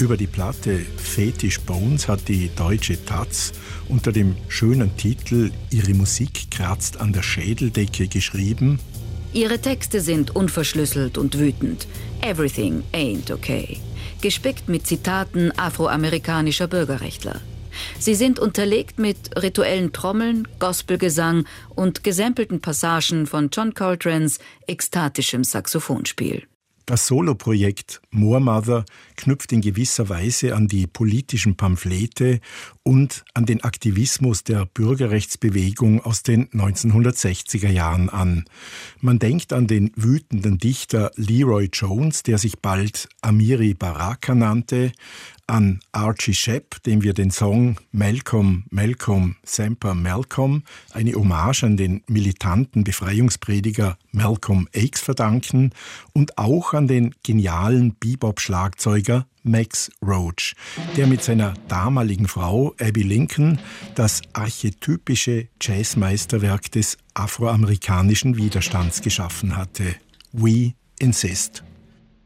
Über die Platte Fetish Bones hat die deutsche taz unter dem schönen Titel »Ihre Musik kratzt an der Schädeldecke« geschrieben: Ihre Texte sind unverschlüsselt und wütend. Everything ain't okay. Gespickt mit Zitaten afroamerikanischer Bürgerrechtler. Sie sind unterlegt mit rituellen Trommeln, Gospelgesang und gesampelten Passagen von John Coltranes ekstatischem Saxophonspiel. Das Soloprojekt Moor Mother knüpft in gewisser Weise an die politischen Pamphlete und an den Aktivismus der Bürgerrechtsbewegung aus den 1960er Jahren an. Man denkt an den wütenden Dichter Leroy Jones, der sich bald Amiri Baraka nannte, an Archie Shepp, dem wir den Song Malcolm, Malcolm, Semper Malcolm, eine Hommage an den militanten Befreiungsprediger Malcolm X verdanken, und auch an den genialen Bebop-Schlagzeuger Max Roach, der mit seiner damaligen Frau Abby Lincoln das archetypische Jazzmeisterwerk des afroamerikanischen Widerstands geschaffen hatte. We Insist.